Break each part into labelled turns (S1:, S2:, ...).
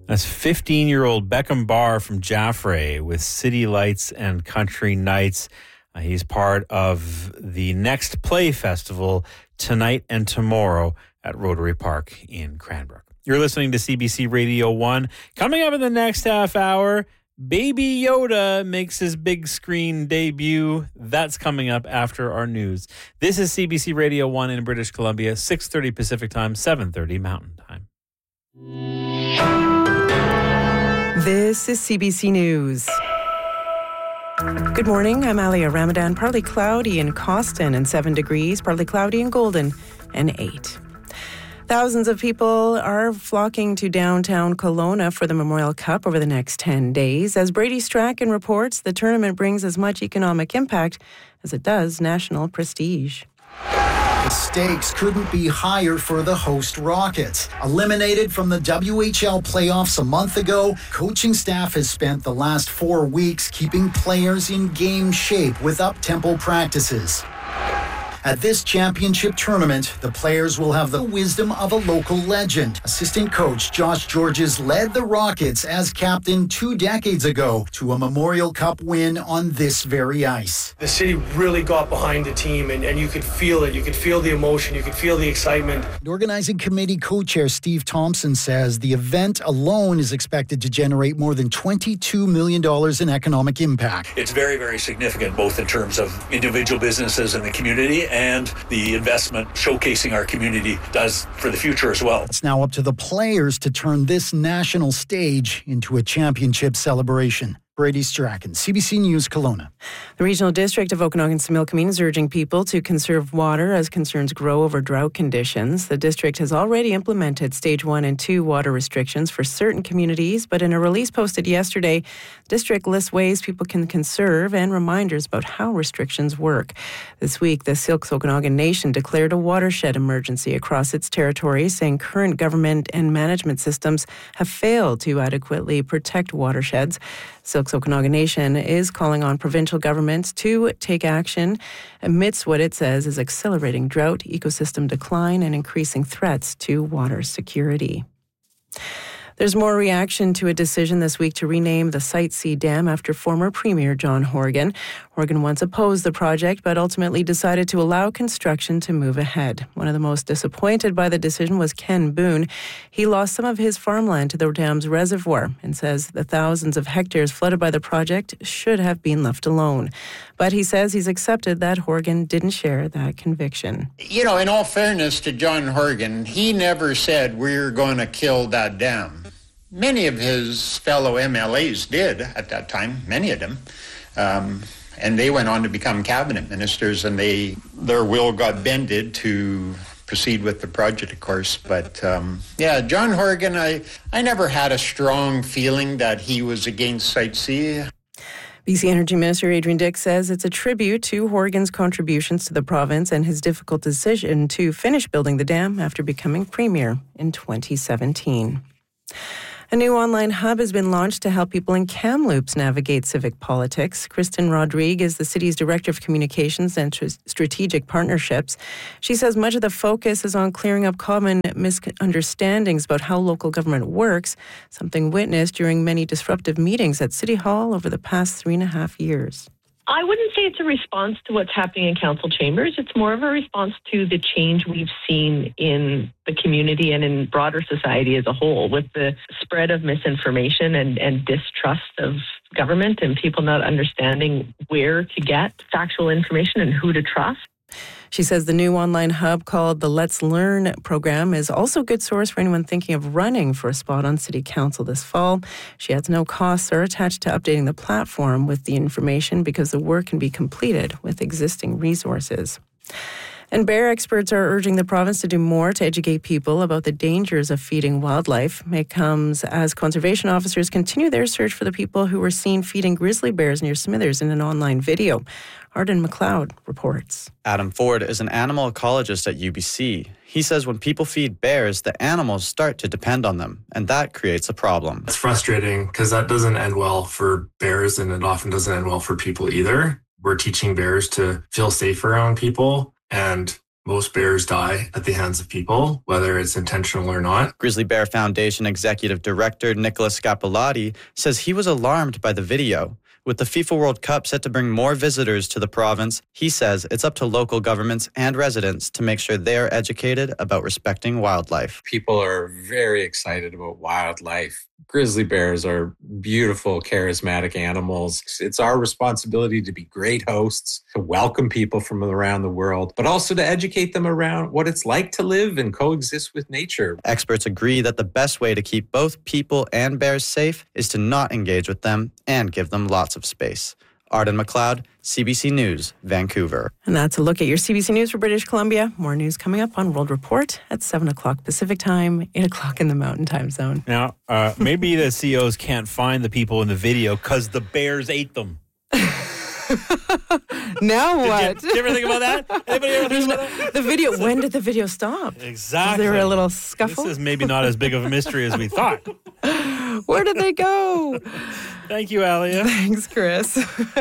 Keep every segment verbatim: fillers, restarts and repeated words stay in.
S1: That's fifteen-year-old Beckham Barr from Jaffray with City Lights and Country Nights. Uh, he's part of the Next Play Festival tonight and tomorrow at Rotary Park in Cranbrook. You're listening to C B C Radio one. Coming up in the next half hour, Baby Yoda makes his big screen debut. That's coming up after our news. This is C B C Radio one in British Columbia, six thirty Pacific Time, seven thirty Mountain Time.
S2: This is C B C News. Good morning, I'm Alia Ramadan. Partly cloudy in Costin and seven degrees, partly cloudy in Golden and eight. Thousands of people are flocking to downtown Kelowna for the Memorial Cup over the next ten days. As Brady Strachan reports, the tournament brings as much economic impact as it does national prestige.
S3: The stakes couldn't be higher for the host Rockets. Eliminated from the W H L playoffs a month ago, coaching staff has spent the last four weeks keeping players in game shape with up-tempo practices. At this championship tournament, the players will have the wisdom of a local legend. Assistant coach Josh Georges led the Rockets as captain two decades ago to a Memorial Cup win on this very ice.
S4: The city really got behind the team, and, and you could feel it. You could feel the emotion. You could feel the excitement.
S3: The organizing committee co-chair Steve Thompson says the event alone is expected to generate more than twenty-two million dollars in economic impact.
S5: It's very, very significant, both in terms of individual businesses and the community, and the investment showcasing our community does for the future as well.
S3: It's now up to the players to turn this national stage into a championship celebration. Brady Strachan, C B C News, Kelowna.
S2: The Regional District of Okanagan-Similkameen is urging people to conserve water as concerns grow over drought conditions. The district has already implemented stage one and two water restrictions for certain communities, but in a release posted yesterday, the district lists ways people can conserve and reminders about how restrictions work. This week, the Silks Okanagan Nation declared a watershed emergency across its territory, saying current government and management systems have failed to adequately protect watersheds. Silks Okanagan Nation is calling on provincial governments to take action amidst what it says is accelerating drought, ecosystem decline, and increasing threats to water security. There's more reaction to a decision this week to rename the Site C Dam after former Premier John Horgan. Horgan once opposed the project, but ultimately decided to allow construction to move ahead. One of the most disappointed by the decision was Ken Boone. He lost some of his farmland to the dam's reservoir and says the thousands of hectares flooded by the project should have been left alone. But he says he's accepted that Horgan didn't share that conviction.
S6: You know, in all fairness to John Horgan, he never said we're going to kill that dam. Many of his fellow M L As did at that time, many of them. Um, and they went on to become cabinet ministers, and they their will got bended to proceed with the project, of course. But um, yeah, John Horgan, I, I never had a strong feeling that he was against Site C.
S2: B C Energy Minister Adrian Dix says it's a tribute to Horgan's contributions to the province and his difficult decision to finish building the dam after becoming Premier in twenty seventeen. A new online hub has been launched to help people in Kamloops navigate civic politics. Kristen Rodrigue is the city's Director of Communications and Strategic Partnerships. She says much of the focus is on clearing up common misunderstandings about how local government works, something witnessed during many disruptive meetings at City Hall over the past three and a half years.
S7: I wouldn't say it's a response to what's happening in council chambers. It's more of a response to the change we've seen in the community and in broader society as a whole, with the spread of misinformation and, and distrust of government and people not understanding where to get factual information and who to trust.
S2: She says the new online hub called the Let's Learn program is also a good source for anyone thinking of running for a spot on City Council this fall. She adds no costs are attached to updating the platform with the information because the work can be completed with existing resources. And bear experts are urging the province to do more to educate people about the dangers of feeding wildlife. It comes as conservation officers continue their search for the people who were seen feeding grizzly bears near Smithers in an online video. Arden McLeod reports.
S8: Adam Ford is an animal ecologist at U B C. He says when people feed bears, the animals start to depend on them, and that creates a problem.
S9: It's frustrating because that doesn't end well for bears, and it often doesn't end well for people either. We're teaching bears to feel safe around people, and most bears die at the hands of people, whether it's intentional or not.
S8: Grizzly Bear Foundation Executive Director Nicholas Scapolati says he was alarmed by the video. With the FIFA World Cup set to bring more visitors to the province, he says it's up to local governments and residents to make sure they are educated about respecting wildlife.
S10: People are very excited about wildlife. Grizzly bears are beautiful, charismatic animals. It's our responsibility to be great hosts, to welcome people from around the world, but also to educate them around what it's like to live and coexist with nature.
S8: Experts agree that the best way to keep both people and bears safe is to not engage with them and give them lots of space. Arden McLeod, C B C News, Vancouver.
S2: And that's a look at your C B C News for British Columbia. More news coming up on World Report at seven o'clock Pacific Time, eight o'clock in the Mountain Time Zone.
S1: Now, uh, maybe the C E Os can't find the people in the video because the bears ate them.
S2: Now what?
S1: Did you, did you ever think about that? Anybody ever think about that?
S2: The video, when did the video stop?
S1: Exactly.
S2: Was there a little scuffle?
S1: This is maybe not as big of a mystery as we thought.
S2: Where did they go?
S1: Thank you, Alia.
S2: Thanks, Chris.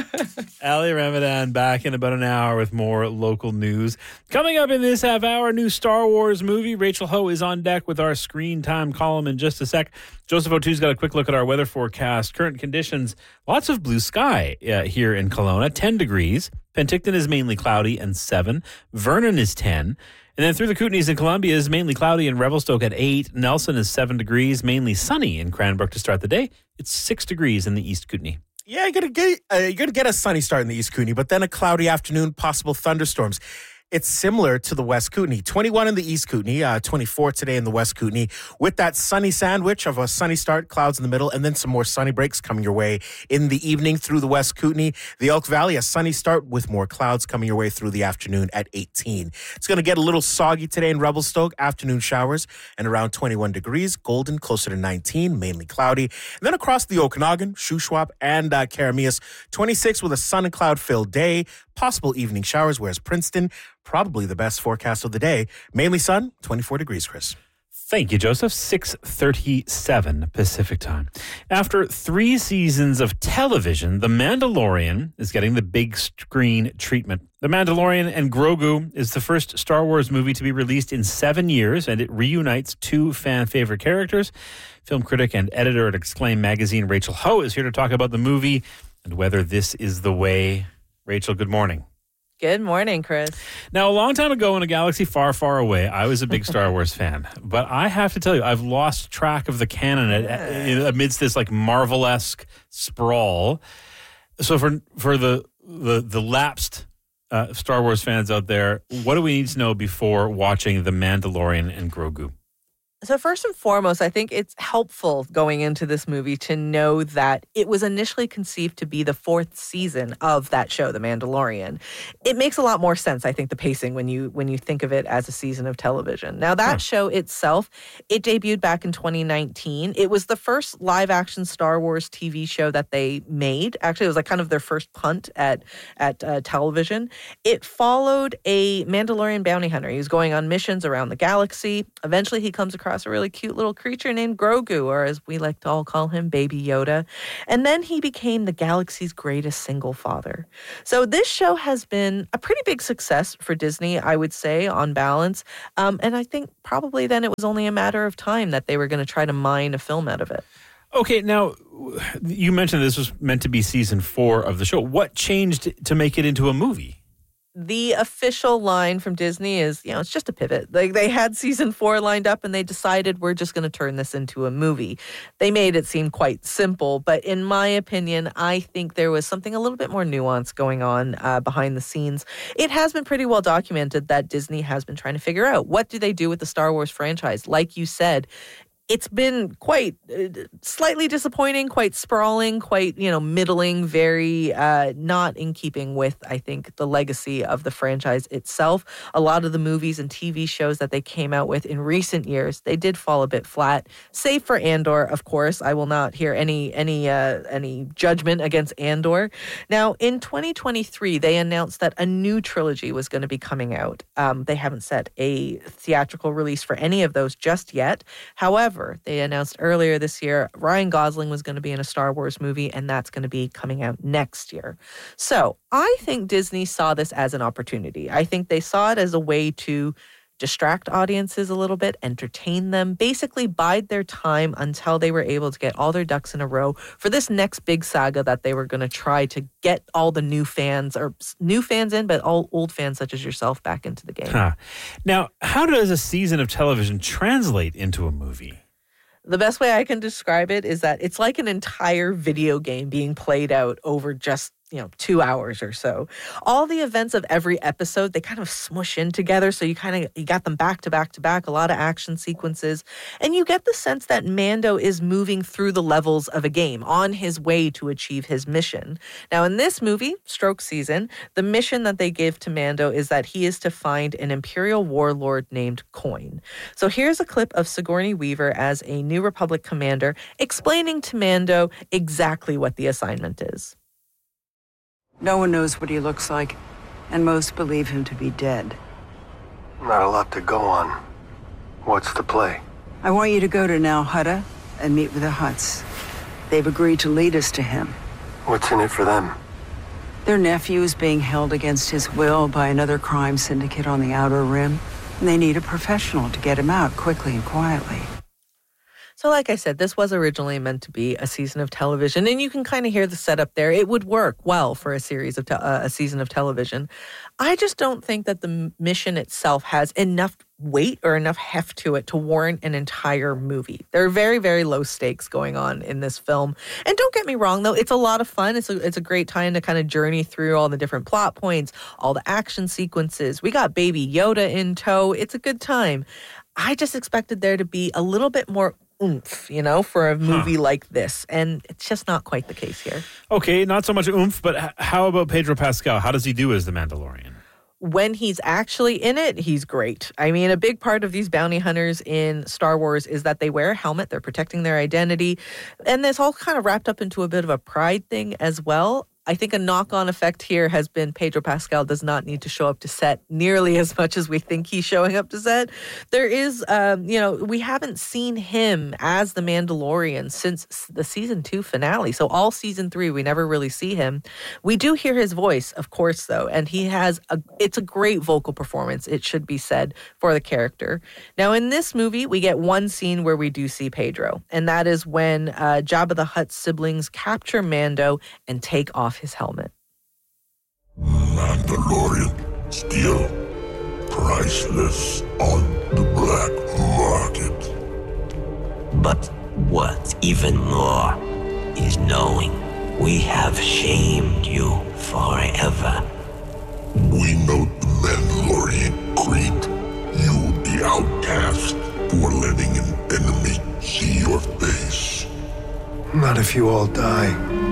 S1: Ali Ramadan back in about an hour with more local news. Coming up in this half hour, new Star Wars movie. Rachel Ho is on deck with our screen time column in just a sec. Joseph O'Too's got a quick look at our weather forecast. Current conditions, lots of blue sky uh, here in Kelowna, ten degrees. Penticton is mainly cloudy and seven. Vernon is ten. And then through the Kootenays and Columbia is mainly cloudy in Revelstoke at eight. Nelson is seven degrees, mainly sunny in Cranbrook to start the day. It's six degrees in the East Kootenay.
S11: Yeah, you're gonna get uh, you're gonna get a sunny start in the East Kootenay, but then a cloudy afternoon, possible thunderstorms. It's similar to the West Kootenay. twenty-one in the East Kootenay, uh, twenty-four today in the West Kootenay, with that sunny sandwich of a sunny start, clouds in the middle, and then some more sunny breaks coming your way in the evening through the West Kootenay. The Elk Valley, a sunny start with more clouds coming your way through the afternoon at eighteen. It's going to get a little soggy today in Revelstoke, afternoon showers, and around twenty-one degrees. Golden, closer to nineteen, mainly cloudy. And then across the Okanagan, Shuswap, and uh, Karamias, twenty-six with a sun and cloud-filled day, possible evening showers, whereas Princeton, probably the best forecast of the day. Mainly sun, twenty-four degrees, Chris.
S1: Thank you, Joseph. six thirty-seven Pacific Time. After three seasons of television, The Mandalorian is getting the big screen treatment. The Mandalorian and Grogu is the first Star Wars movie to be released in seven years, and it reunites two fan-favorite characters. Film critic and editor at Exclaim magazine, Rachel Ho, is here to talk about the movie and whether this is the way. Rachel, good morning.
S12: Good morning, Chris.
S1: Now, a long time ago in a galaxy far, far away, I was a big Star Wars fan. But I have to tell you, I've lost track of the canon yeah. amidst this like Marvel-esque sprawl. So for for the the, the lapsed uh, Star Wars fans out there, what do we need to know before watching The Mandalorian and Grogu?
S12: So first and foremost, I think it's helpful going into this movie to know that it was initially conceived to be the fourth season of that show, The Mandalorian. It makes a lot more sense, I think, the pacing when you when you think of it as a season of television. Now, that yeah. show itself, it debuted back in twenty nineteen. It was the first live-action Star Wars T V show that they made. Actually, it was like kind of their first punt at, at uh, television. It followed a Mandalorian bounty hunter. He was going on missions around the galaxy. Eventually, he comes across a really cute little creature named Grogu, or as we like to all call him, Baby Yoda. And then he became the galaxy's greatest single father. So this show has been a pretty big success for Disney, I would say, on balance. Um, and I think probably then it was only a matter of time that they were going to try to mine a film out of it.
S1: Okay, now, you mentioned this was meant to be season four of the show. What changed to make it into a movie?
S12: The official line from Disney is, you know, it's just a pivot. Like, they had season four lined up and they decided we're just going to turn this into a movie. They made it seem quite simple, but in my opinion, I think there was something a little bit more nuanced going on uh, behind the scenes. It has been pretty well documented that Disney has been trying to figure out what do they do with the Star Wars franchise. Like you said, it's been quite uh, slightly disappointing, quite sprawling, quite, you know, middling, very uh, not in keeping with, I think, the legacy of the franchise itself. A lot of the movies and T V shows that they came out with in recent years, they did fall a bit flat, save for Andor, of course. I will not hear any any uh, any judgment against Andor. Now, in twenty twenty-three, they announced that a new trilogy was going to be coming out. Um, they haven't set a theatrical release for any of those just yet. However, However, they announced earlier this year Ryan Gosling was going to be in a Star Wars movie, and that's going to be coming out next year. So I think Disney saw this as an opportunity. I think they saw it as a way to distract audiences a little bit, entertain them, basically bide their time until they were able to get all their ducks in a row for this next big saga that they were going to try to get all the new fans, or new fans in, but all old fans such as yourself back into the game.
S1: Huh. Now, how does a season of television translate into a movie?
S12: The best way I can describe it is that it's like an entire video game being played out over just, you know, two hours or so. All the events of every episode, they kind of smush in together. So you kind of, you got them back to back to back, a lot of action sequences. And you get the sense that Mando is moving through the levels of a game on his way to achieve his mission. Now, in this movie, Stroke Season, the mission that they give to Mando is that he is to find an Imperial warlord named Coin. So here's a clip of Sigourney Weaver as a New Republic commander explaining to Mando exactly what the assignment is.
S13: No one knows what he looks like, and most believe him to be dead.
S14: Not a lot to go on. What's the play?
S13: I want you to go to Nal Hutta and meet with the Hutts. They've agreed to lead us to him.
S14: What's in it for them?
S13: Their nephew is being held against his will by another crime syndicate on the Outer Rim, and they need a professional to get him out quickly and quietly.
S12: So like I said, this was originally meant to be a season of television, and you can kind of hear the setup there. It would work well for a series of te- uh, a season of television. I just don't think that the mission itself has enough weight or enough heft to it to warrant an entire movie. There are very, very low stakes going on in this film. And don't get me wrong, though, it's a lot of fun. It's a, it's a great time to kind of journey through all the different plot points, all the action sequences. We got Baby Yoda in tow. It's a good time. I just expected there to be a little bit more oomph, you know, for a movie huh. like this. And it's just not quite the case here.
S1: Okay, not so much oomph, but h- how about Pedro Pascal? How does he do as the Mandalorian?
S12: When he's actually in it, he's great. I mean, a big part of these bounty hunters in Star Wars is that they wear a helmet. They're protecting their identity. And this all kind of wrapped up into a bit of a pride thing as well. I think a knock-on effect here has been Pedro Pascal does not need to show up to set nearly as much as we think he's showing up to set. There is, um, you know, we haven't seen him as the Mandalorian since the season two finale. So all season three, we never really see him. We do hear his voice, of course, though, and he has a, it's a great vocal performance, it should be said, for the character. Now, in this movie, we get one scene where we do see Pedro, and that is when uh, Jabba the Hutt's siblings capture Mando and take off his helmet.
S15: Mandalorian, still priceless on the black market.
S16: But what's even more is knowing we have shamed you forever.
S15: We know the Mandalorian creed, you the outcast, for letting an enemy see your face.
S14: Not if you all die.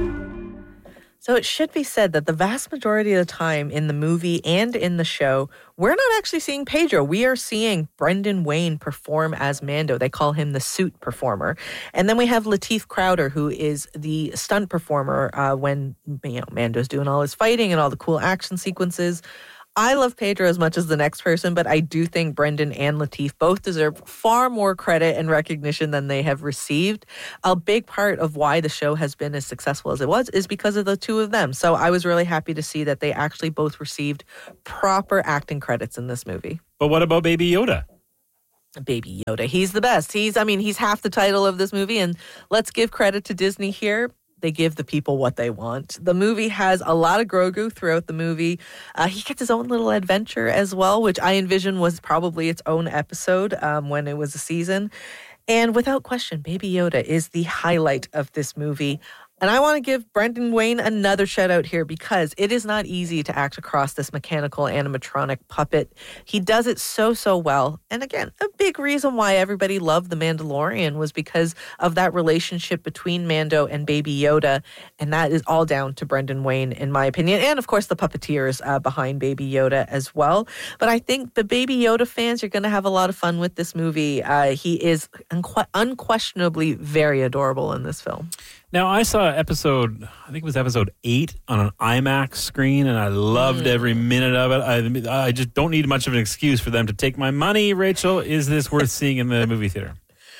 S12: So it should be said that the vast majority of the time in the movie and in the show, we're not actually seeing Pedro. We are seeing Brendan Wayne perform as Mando. They call him the suit performer. And then we have Lateef Crowder, who is the stunt performer uh, when, you know, Mando's doing all his fighting and all the cool action sequences. I love Pedro as much as the next person, but I do think Brendan and Lateef both deserve far more credit and recognition than they have received. A big part of why the show has been as successful as it was is because of the two of them. So I was really happy to see that they actually both received proper acting credits in this movie.
S1: But what about Baby Yoda?
S12: Baby Yoda. He's the best. He's, I mean, he's half the title of this movie, and let's give credit to Disney here. They give the people what they want. The movie has a lot of Grogu throughout the movie. Uh, he gets his own little adventure as well, which I envision was probably its own episode um, when it was a season. And without question, Baby Yoda is the highlight of this movie. And I want to give Brendan Wayne another shout out here because it is not easy to act across this mechanical animatronic puppet. He does it so, so well. And again, a big reason why everybody loved The Mandalorian was because of that relationship between Mando and Baby Yoda. And that is all down to Brendan Wayne, in my opinion. And of course, the puppeteers uh, behind Baby Yoda as well. But I think the Baby Yoda fans are going to have a lot of fun with this movie. Uh, he is unque- unquestionably very adorable in this film.
S1: Now, I saw episode, I think it was episode eight on an IMAX screen, and I loved mm. every minute of it. I, I just don't need much of an excuse for them to take my money. Rachel, is this worth seeing in the movie theater?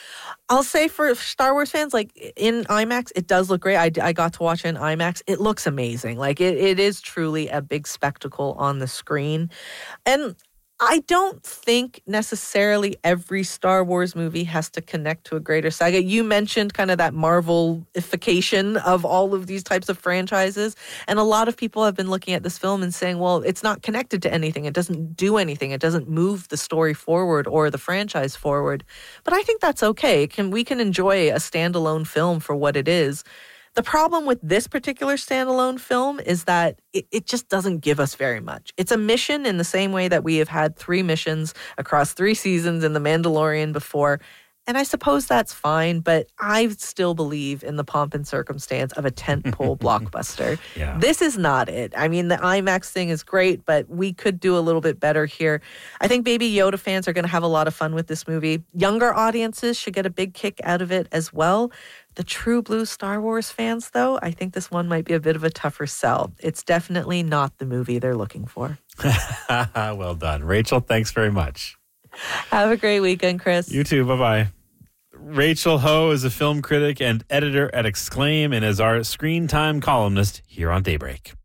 S12: I'll say for Star Wars fans, like in IMAX, it does look great. I, I got to watch it in IMAX. It looks amazing. Like it, it is truly a big spectacle on the screen. And I don't think necessarily every Star Wars movie has to connect to a greater saga. You mentioned kind of that Marvel-ification of all of these types of franchises. And a lot of people have been looking at this film and saying, well, it's not connected to anything. It doesn't do anything. It doesn't move the story forward or the franchise forward. But I think that's okay. It can, we can enjoy a standalone film for what it is. The problem with this particular standalone film is that it, it just doesn't give us very much. It's a mission in the same way that we have had three missions across three seasons in The Mandalorian before. And I suppose that's fine, but I still believe in the pomp and circumstance of a tentpole blockbuster.
S1: Yeah.
S12: This is not it. I mean, the IMAX thing is great, but we could do a little bit better here. I think Baby Yoda fans are going to have a lot of fun with this movie. Younger audiences should get a big kick out of it as well. The true blue Star Wars fans, though, I think this one might be a bit of a tougher sell. It's definitely not the movie they're looking for.
S1: Well done. Rachel, thanks very much.
S12: Have a great weekend, Chris.
S1: You too. Bye-bye. Rachel Ho is a film critic and editor at Exclaim and is our Screen Time columnist here on Daybreak.